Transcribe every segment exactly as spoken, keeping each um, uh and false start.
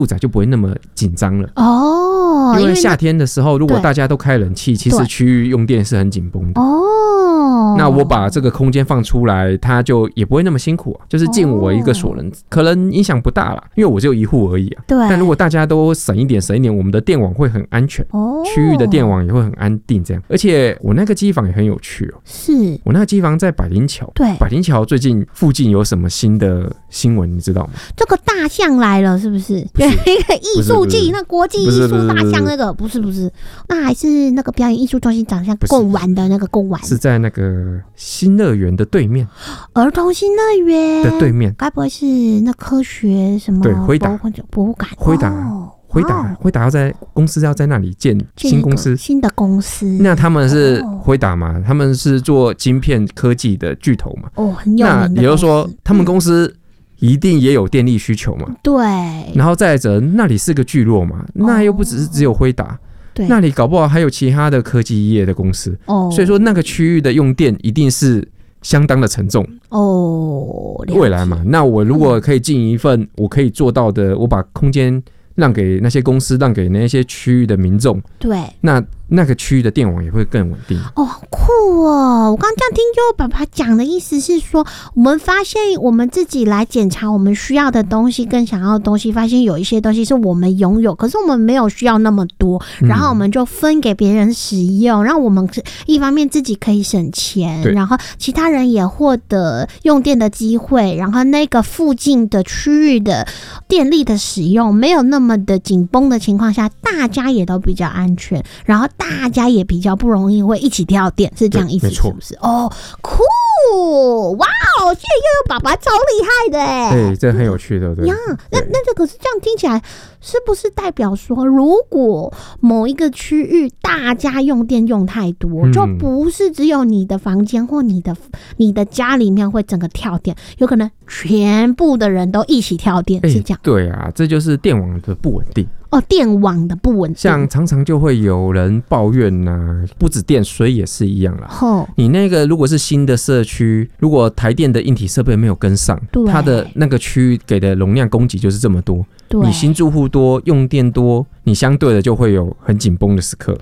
住宅就不会那么紧张了哦。 因为夏天的时候，如果大家都开冷气，其实区域用电是很紧绷的哦。 那我把这个空间放出来，它就也不会那么辛苦啊，就是尽我一个所能，哦、可能影响不大啦，因为我只有一户而已啊。 对。 但如果大家都省一点，省一点，我们的电网会很安全，哦，区域的电网也会很安定，这样。而且我那个机房也很有趣哦， 是我那个机房在百灵桥， 对， 百灵桥最近附近有什么新的新闻，你知道吗？ 这个大象来了，是不是？对，一个艺术季，那国际艺术大象那个，不是不是，那还是那个表演艺术中心长相贡丸的那个贡丸， 是在那个新乐园的对面， 儿童新乐园的对面， 该不会是那科学什么？ 对，辉达博物馆， 辉达。哦辉达，辉达要在公司要在那里建新公司， 新的公司。 那他们是辉达嘛？他们是做晶片科技的巨头嘛？ 哦，很有名的公司。 那也就是说，他们公司一定也有电力需求嘛？ 对。 然后再者，那里是个聚落嘛，那又不只是只有辉达。 对， 那里搞不好还有其他的科技业的公司。 哦。 所以说，那个区域的用电一定是相当的沉重哦。 未来嘛，那我如果可以尽一份我可以做到的，我把空间让给那些公司，让给那些区域的民众， 对， 那那个区域的电网也会更稳定。 哦，好酷哦！我刚刚这样听就爸爸讲的意思是说，我们发现我们自己来检查我们需要的东西跟想要的东西，发现有一些东西是我们拥有，可是我们没有需要那么多，然后我们就分给别人使用，让我们一方面自己可以省钱，然后其他人也获得用电的机会，然后那个附近的区域的电力的使用没有那么的紧绷的情况下，大家也都比较安全，然后大家也比较不容易会一起跳电，是这样意思是不是？哦，酷！哇哦，谢谢悠悠爸爸，超厉害的哎！ 对，这很有趣的，对。 呀，那那这可是这样听起来，是不是代表说，如果某一个区域大家用电用太多，嗯、就不是只有你的房间或你的你的家里面会整个跳电，有可能全部的人都一起跳电，是这样？ 对啊，这就是电网的不稳定。 哦，电网的不稳定， 像常常就会有人抱怨呐、啊，不止电，水也是一样啦。 哦， 你那个如果是新的社区，如果台电的硬体设备没有跟上，它的那个区域给的容量供给就是这么多。你新住户多，用电多，你相对的就会有很紧绷的时刻。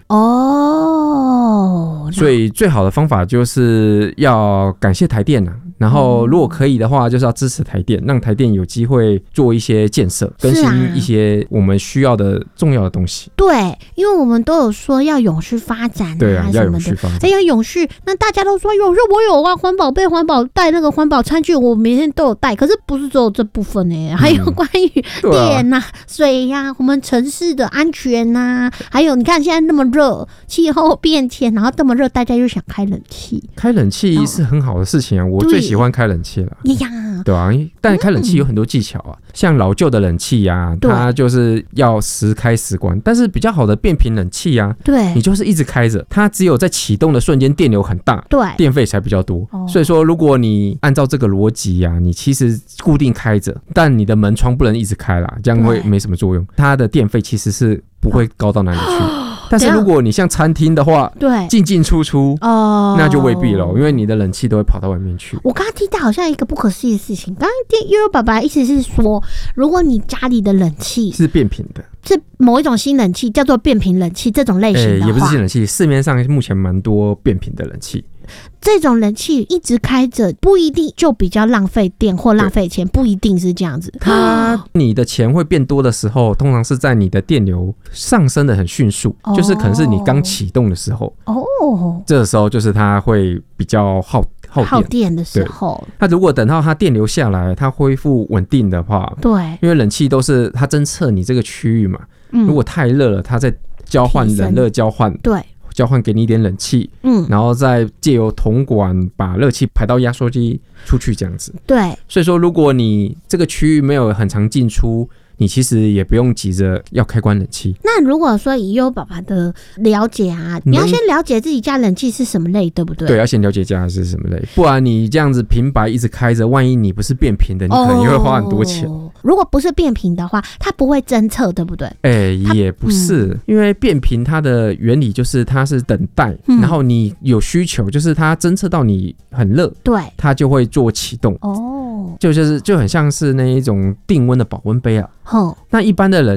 哦， 所以最好的方法就是要感谢台电啊。然后如果可以的话，就是要支持台电，让台电有机会做一些建设，更新一些我们需要的重要的东西。 对，因为我们都有说要永续发展啊， 对啊，要永续发展。 哎呀，永续，那大家都说永续，我有啊，环保杯、环保袋、那个环保餐具，我每天都有带。可是不是只有这部分呢、欸，还有关于电啊、水呀、啊，我们城市的安全啊，还有你看现在那么热，气候变迁，然后这么热，大家又想开冷气。 开冷气是很好的事情啊，我最喜欢开冷气了。 呀， 对啊，但开冷气有很多技巧啊，嗯、像老旧的冷气啊，它就是要时开时关。但是比较好的变频冷气啊， 对， 你就是一直开着，它只有在启动的瞬间电流很大， 对， 电费才比较多。哦、所以说，如果你按照这个逻辑啊，你其实固定开着，但你的门窗不能一直开啦，这样会没什么作用。它的电费其实是不会高到哪里去。哦但是如果你像餐厅的话， 对， 进进出出哦，那就未必了，因为你的冷气都会跑到外面去。 我刚刚听到好像一个不可思议的事情，刚刚悠悠爸爸意思是说，如果你家里的冷气是变频的， 是某一种新冷气叫做变频冷气这种类型的话、欸， 也不是新冷气，市面上目前蛮多变频的冷气。 这种冷气一直开着，不一定就比较浪费电或浪费钱，不一定是这样子。 它你的钱会变多的时候，通常是在你的电流上升的很迅速，哦、就是可能是你刚启动的时候。哦，这个时候就是它会比较耗耗电耗电的时候。 那如果等到它电流下来，它恢复稳定的话， 对， 因为冷气都是它侦测你这个区域嘛，嗯、如果太热了，它在交换冷热交换， 对。 交换给你一点冷气，嗯，然后再借由铜管把热气排到压缩机出去，这样子。 对， 所以说，如果你这个区域没有很常进出，你其实也不用急着要开关冷气。 那如果说以悠爸爸的了解啊，你要先了解自己家冷气是什么类，对不对？ 对，要先了解家是什么类，不然你这样子平白一直开着，万一你不是变频的，你可能也会花很多钱。哦、 如果不是变频的话，它不会侦测，对不对？ 哎、欸，也不是，嗯、因为变频它的原理就是它是等待，嗯、然后你有需求，就是它侦测到你很热， 对， 它就会做启动。 哦。 哦， 就就是就很像是那一种定温的保温杯啊。 哼， 那一般的人